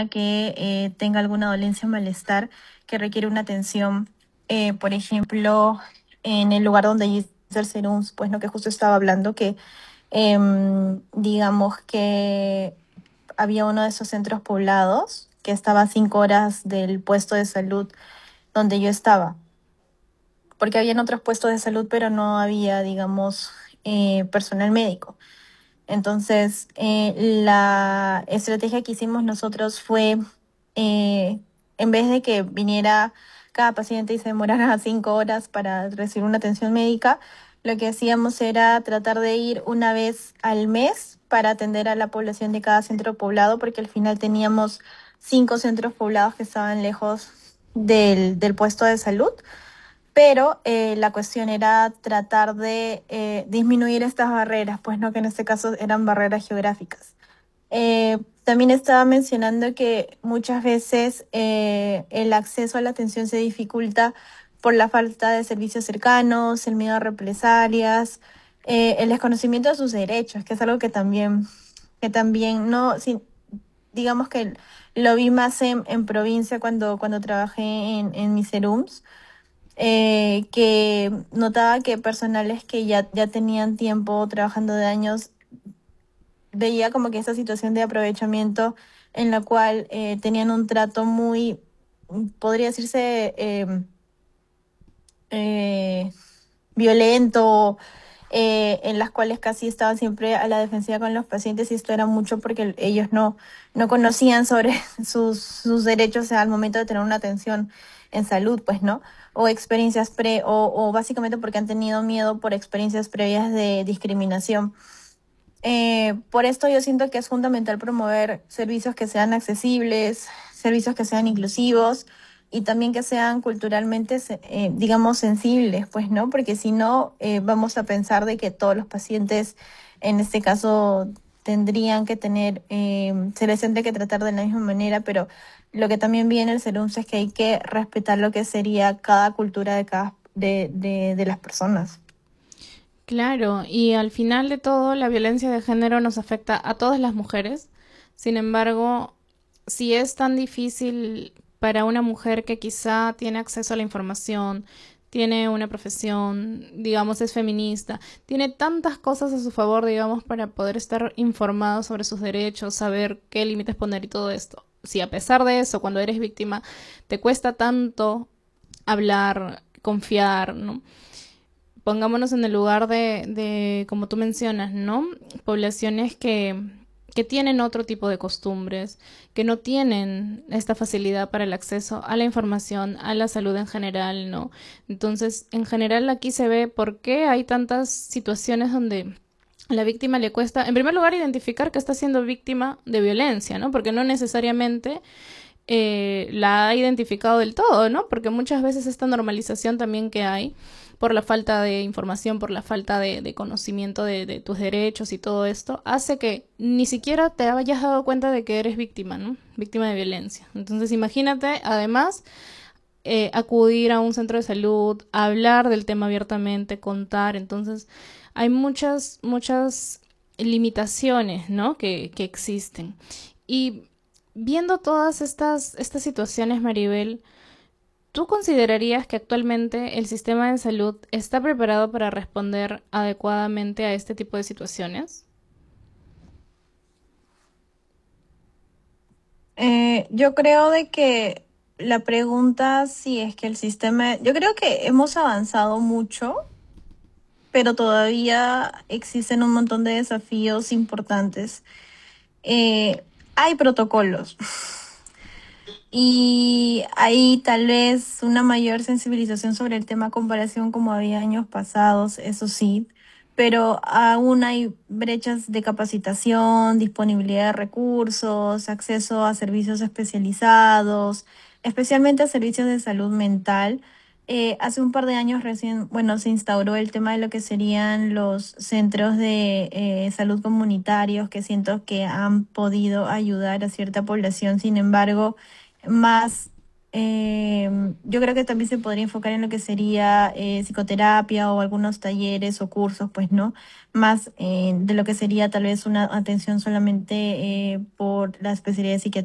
que tenga alguna dolencia o malestar que requiere una atención, por ejemplo, en el lugar donde hice el serum, pues no, que justo estaba hablando que digamos que había uno de esos centros poblados que estaba a 5 horas del puesto de salud donde yo estaba, porque habían otros puestos de salud, pero no había, digamos, personal médico. Entonces, la estrategia que hicimos nosotros fue, eh, en vez de que viniera cada paciente y se demorara 5 horas para recibir una atención médica, lo que hacíamos era tratar de ir una vez al mes para atender a la población de cada centro poblado, porque al final teníamos 5 centros poblados que estaban lejos del puesto de salud, pero la cuestión era tratar de disminuir estas barreras, pues no, que en este caso eran barreras geográficas. También estaba mencionando que muchas veces el acceso a la atención se dificulta por la falta de servicios cercanos, el miedo a represalias, el desconocimiento de sus derechos, que es algo que también no, digamos que lo vi más en provincia cuando trabajé en mis serums, que notaba que personales que ya tenían tiempo trabajando de años, veía como que esa situación de aprovechamiento en la cual tenían un trato muy, podría decirse, eh, violento, en las cuales casi estaban siempre a la defensiva con los pacientes, y esto era mucho porque ellos no conocían sobre sus derechos al momento de tener una atención en salud, pues, ¿no? O experiencias o básicamente porque han tenido miedo por experiencias previas de discriminación. Por esto yo siento que es fundamental promover servicios que sean accesibles, servicios que sean inclusivos y también que sean culturalmente, digamos, sensibles, pues, ¿no? Porque si no, vamos a pensar de que todos los pacientes, en este caso, tendrían que tener, se les tendría que tratar de la misma manera, pero lo que también viene el SERUMS es que hay que respetar lo que sería cada cultura de las personas. Claro, y al final de todo, la violencia de género nos afecta a todas las mujeres. Sin embargo, si es tan difícil para una mujer que quizá tiene acceso a la información, tiene una profesión, digamos, es feminista, tiene tantas cosas a su favor, digamos, para poder estar informado sobre sus derechos, saber qué límites poner y todo esto. Si a pesar de eso, cuando eres víctima, te cuesta tanto hablar, confiar, ¿no? Pongámonos en el lugar como tú mencionas, ¿no? Poblaciones que tienen otro tipo de costumbres, que no tienen esta facilidad para el acceso a la información, a la salud en general, ¿no? Entonces, en general aquí se ve por qué hay tantas situaciones donde a la víctima le cuesta, en primer lugar, identificar que está siendo víctima de violencia, ¿no? Porque no necesariamente la ha identificado del todo, ¿no? Porque muchas veces esta normalización también que hay por la falta de información, por la falta de conocimiento de tus derechos y todo esto, hace que ni siquiera te hayas dado cuenta de que eres víctima, ¿no? Víctima de violencia. Entonces imagínate, además, acudir a un centro de salud, hablar del tema abiertamente, contar. Entonces hay muchas limitaciones, ¿no? Que existen. Y viendo todas estas situaciones, Maribel, ¿tú considerarías que actualmente el sistema de salud está preparado para responder adecuadamente a este tipo de situaciones? Yo creo de que la pregunta si es que el sistema, yo creo que hemos avanzado mucho, pero todavía existen un montón de desafíos importantes. Hay protocolos y hay tal vez una mayor sensibilización sobre el tema a comparación como había años pasados, eso sí, pero aún hay brechas de capacitación, disponibilidad de recursos, acceso a servicios especializados, especialmente a servicios de salud mental. Hace un par de años recién, bueno, se instauró el tema de lo que serían los centros de salud comunitarios, que siento que han podido ayudar a cierta población. Sin embargo, más, yo creo que también se podría enfocar en lo que sería psicoterapia o algunos talleres o cursos, pues, ¿no? Más de lo que sería tal vez una atención solamente por la especialidad de psiquiatría